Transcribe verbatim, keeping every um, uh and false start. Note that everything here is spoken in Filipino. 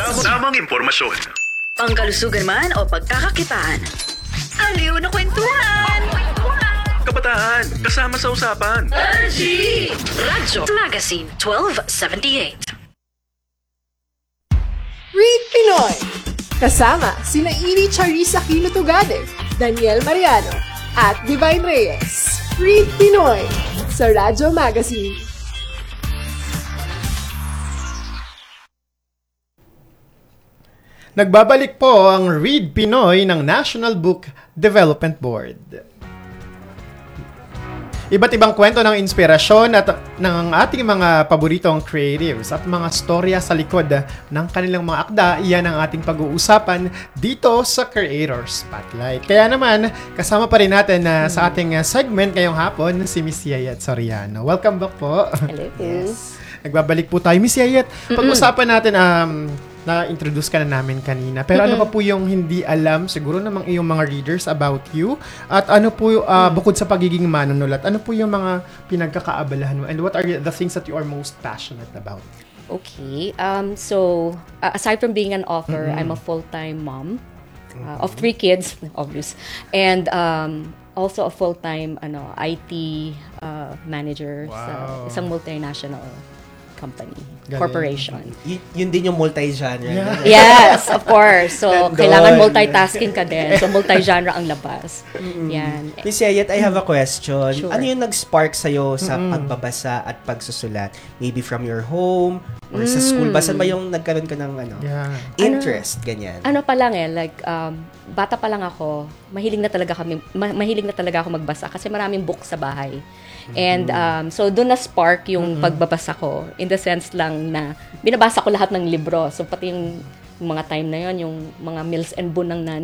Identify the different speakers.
Speaker 1: Tamang, tamang impormasyon.
Speaker 2: Pangkalusugan man o pagkakakitaan. Aliw na kwentuhan!
Speaker 1: Kabataan, kasama sa usapan.
Speaker 2: R G! Radyo Magazine twelve seventy-eight.
Speaker 3: Read Pinoy! Kasama sina Iri Charissa Aquino Tugade, Daniel Mariano, at Divine Reyes. Read Pinoy sa Radyo Magazine.
Speaker 4: Nagbabalik po ang Read Pinoy ng National Book Development Board. Iba't ibang kwento ng inspirasyon at ng ating mga paboritong creatives at mga storya sa likod ng kanilang mga akda, iyan ang ating pag-uusapan dito sa Creator Spotlight. Kaya naman, kasama pa rin natin uh, sa ating uh, segment ngayong hapon, si Miss Yayet Soriano. Welcome back po.
Speaker 5: Hello. Yes.
Speaker 4: Nagbabalik po tayo. Miss Yayet, pag-usapan natin, um, na-introduce ka na namin kanina. Pero mm-hmm. ano pa po yung hindi alam, siguro namang iyong mga readers about you? At ano po, uh, mm-hmm. bukod sa pagiging manunulat, ano po yung mga pinagkakaabalahan mo? And what are the things that you are most passionate about?
Speaker 5: Okay. Um, so, uh, aside from being an author,
Speaker 4: Mm-hmm.
Speaker 5: I'm a full-time mom uh, of three kids, obvious. And um, also a full-time ano, I T uh, manager
Speaker 4: Wow.
Speaker 5: sa isang multinational company,
Speaker 4: Galing.
Speaker 5: corporation.
Speaker 6: Y- yun din yung multi-genre.
Speaker 4: Yeah.
Speaker 6: no?
Speaker 5: Yes, of course. So,
Speaker 6: Nandun.
Speaker 5: kailangan multitasking ka din. So, multi-genre ang labas. Yan.
Speaker 6: Miss Yayet, I have a question.
Speaker 5: Sure.
Speaker 6: Ano yung nag-spark sa'yo sa pagbabasa at pagsusulat? Maybe from your home or sa school ba? Saan ba yung nagkaroon ka ng ano,
Speaker 4: Yeah.
Speaker 6: interest? Ganyan.
Speaker 5: Ano pa lang eh, like, um, bata pa lang ako, mahilig na talaga kami, ma- mahilig na talaga ako magbasa kasi maraming book sa bahay. And um, so, doon na-spark yung mm-hmm. pagbabasa ko in the sense lang na binabasa ko lahat ng libro. So, pati yung, yung mga time na yon yung mga Mills and Boon ng nanay